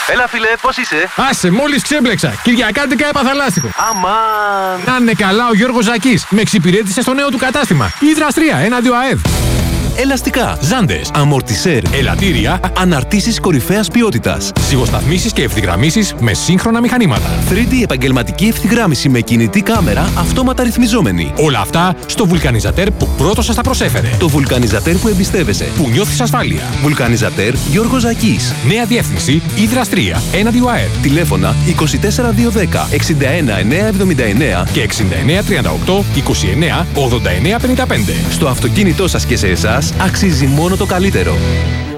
Έλα φίλε, πώς είσαι? Άσε, μόλις ξέμπλεξα. Κυριακάτικα έπαθα λάστιχο. Αμάν. Να είναι καλά ο Γιώργος Ζακής. Με εξυπηρέτησε στο νέο του κατάστημα. Ύδρας 3, έναντι ΑΕΔ. Ελαστικά, ζάντες, αμορτισέρ, Ελαττήρια, αναρτήσεις κορυφαίας ποιότητας. ζυγοσταθμίσεις και ευθυγραμμίσεις με σύγχρονα μηχανήματα. 3D επαγγελματική ευθυγράμμιση με κινητή κάμερα, αυτόματα ρυθμιζόμενη. Όλα αυτά στο βουλκανιζατέρ που πρώτος σας τα προσέφερε. Το βουλκανιζατέρ που εμπιστεύεσαι. Που νιώθεις ασφάλεια. Βουλκανιζατέρ Γιώργος Ζακής. Νέα διεύθυνση Ύδρας 3, έναντι ΑΕΔ. Τηλέφωνα 24210 61979 Και 6938 29 89 55. Στο αυτοκίνητό σας και σε εσάς αξίζει μόνο το καλύτερο.